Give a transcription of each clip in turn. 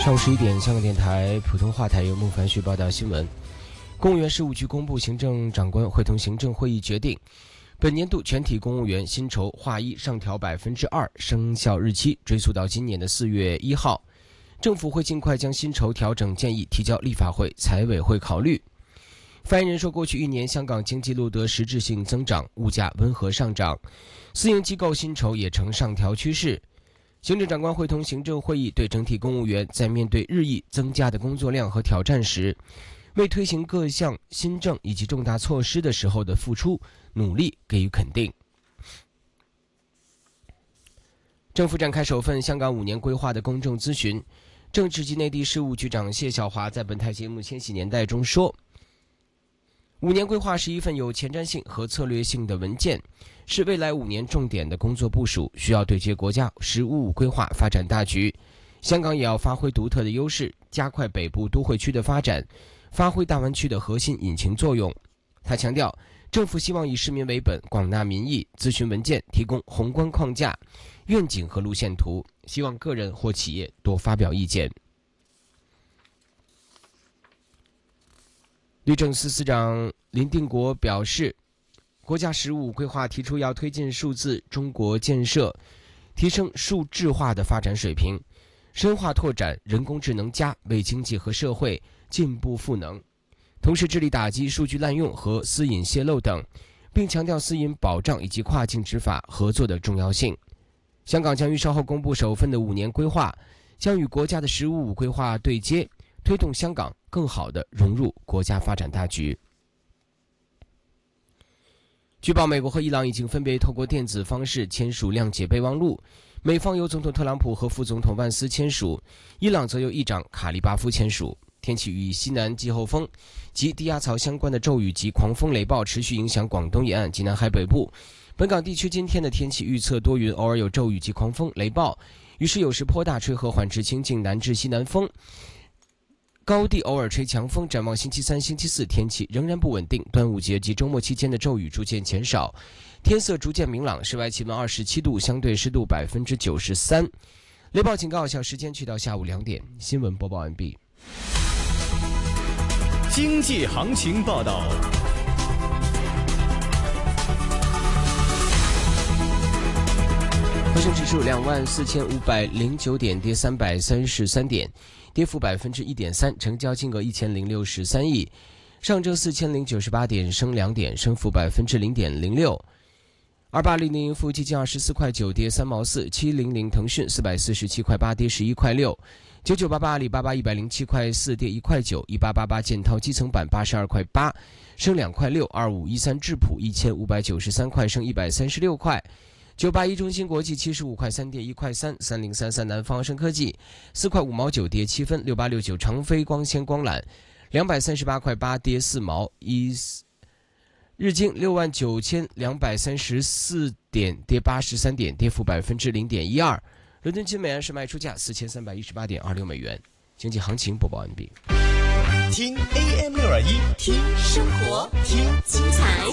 上午11点，香港电台普通话台由孟凡旭报道新闻。公务员事务局公布，行政长官会同行政会议决定，本年度全体公务员薪酬划一上调2%，生效日期追溯到今年的4月1号。政府会尽快将薪酬调整建议提交立法会财委会考虑。发言人说，过去1年香港经济录得实质性增长，物价温和上涨，私营机构薪酬也呈上调趋势。行政长官会同行政会议对整体公务员在面对日益增加的工作量和挑战时，为推行各项新政以及重大措施的时候的付出努力给予肯定。政府展开首份香港5年规划的公众咨询，政治及内地事务局长谢晓华在本台节目《千禧年代》中说，5年规划是一份有前瞻性和策略性的文件，是未来5年重点的工作部署，需要对接国家“十五五”规划发展大局。香港也要发挥独特的优势，加快北部都会区的发展，发挥大湾区的核心引擎作用。他强调，政府希望以市民为本，广纳民意。咨询文件提供宏观框架、愿景和路线图，希望个人或企业多发表意见。律政司司长林定国表示，国家“十五五”规划提出要推进数字中国建设，提升数智化的发展水平，深化拓展人工智能+，为经济和社会进步赋能，同时致力打击数据滥用和私隐泄露等，并强调私隐保障以及跨境执法合作的重要性。香港将于稍后公布首份的5年规划，将与国家的“十五五”规划对接，推动香港更好地融入国家发展大局。据报，美国和伊朗已经分别透过电子方式签署谅解备忘录，美方由总统特朗普和副总统万斯签署，伊朗则由议长卡利巴夫签署。天气与西南季候风及低压槽相关的骤雨及狂风雷暴持续影响广东沿岸及南海北部。本港地区今天的天气预测多云，偶尔有骤雨及狂风雷暴，雨势有时颇大，吹和缓至清劲南至西南风，高地偶尔吹强风。展望星期3、星期4天气仍然不稳定，端午节及周末期间的骤雨逐渐减少，天色逐渐明朗，室外气温27度，相对湿度93%。雷暴警告有效时间去到下午2点。新闻播报完毕。 经济行情报道。 恒生指数24,509点，跌333点，跌幅1.3%，成交金额1063亿。上证4098点，升2点，升幅0.06%。2800富基金24块9，跌3毛4。700腾讯447块8，跌11块6。9988阿里巴巴107块4，跌1块9。1888建滔基层板82块8，升2块6。2513智普1593块，升136块。981中芯国际75块3，跌1块3。3033南方生科技4块5毛9，跌7分。6869长飞光纤光缆238块8，跌4毛。日经69234点，跌83点，跌幅0.12%。伦敦金每安士卖出价4318.26美元。经济行情播报完毕。 听 AM621， 听生活，听精彩，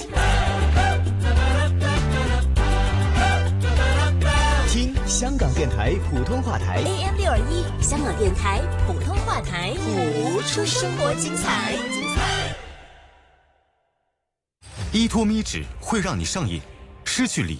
听香港电台普通话台 AM621， 香港电台普通话台，谱出生活精彩。 依托咪脂会让你上瘾，失去理